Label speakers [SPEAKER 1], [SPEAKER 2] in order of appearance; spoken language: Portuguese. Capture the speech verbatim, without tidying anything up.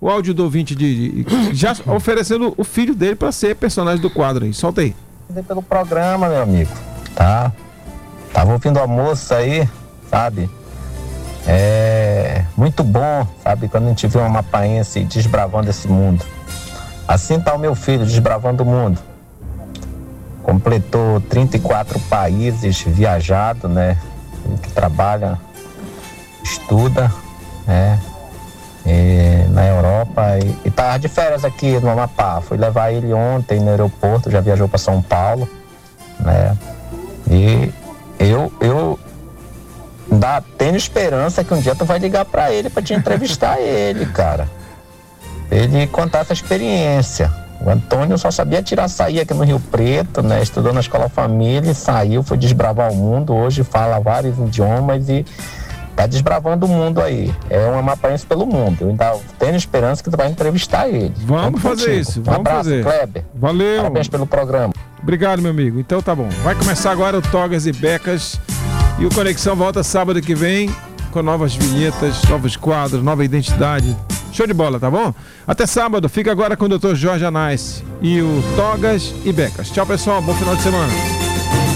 [SPEAKER 1] o áudio do ouvinte de, de já oferecendo o filho dele para ser personagem do quadro aí. Solta aí.
[SPEAKER 2] Pelo programa, meu amigo, tá? Tava ouvindo a moça aí, sabe? É muito bom, sabe? Quando a gente vê uma mapaense desbravando esse mundo. Assim tá o meu filho desbravando o mundo. Completou trinta e quatro países viajado, né? Ele que trabalha, estuda, né? E na Europa e, e tá de férias aqui no Amapá. Fui levar ele ontem no aeroporto, já viajou para São Paulo, né? E eu, eu dá, tenho esperança que um dia tu vai ligar para ele para te entrevistar ele, cara. Ele contar essa experiência. O Antônio só sabia tirar açaí aqui no Rio Preto, né? Estudou na Escola Família e saiu, foi desbravar o mundo. Hoje fala vários idiomas e tá desbravando o mundo aí. É um amapaense pelo mundo. Eu ainda tenho esperança que tu vai entrevistar ele.
[SPEAKER 1] Vamos fazer contigo. isso. Vamos
[SPEAKER 2] um abraço,
[SPEAKER 1] fazer.
[SPEAKER 2] Kleber.
[SPEAKER 1] Valeu.
[SPEAKER 2] Parabéns pelo programa.
[SPEAKER 1] Obrigado, meu amigo. Então tá bom. Vai começar agora o Togas e Becas. E o Conexão volta sábado que vem com novas vinhetas, novos quadros, nova identidade. Show de bola, tá bom? Até sábado. Fica agora com o doutor Jorge Anais e o Togas e Becas. Tchau, pessoal. Bom final de semana.